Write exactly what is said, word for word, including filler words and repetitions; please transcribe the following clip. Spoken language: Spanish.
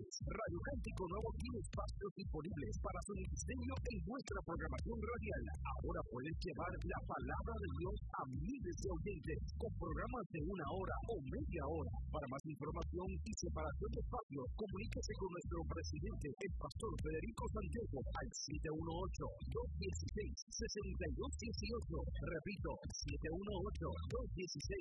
oyentes. Radio Cántico Nuevo tiene espacios disponibles para su diseño en nuestra programación radial. Ahora puedes llevar la palabra de Dios a miles de oyentes con programas de una hora o media hora. Para más información y separación de espacios, comuníquese con nuestro presidente, el pastor Federico Santiago, al siete uno ocho, dos uno seis, seis dos uno ocho. Repito, siete uno ocho, dos uno seis,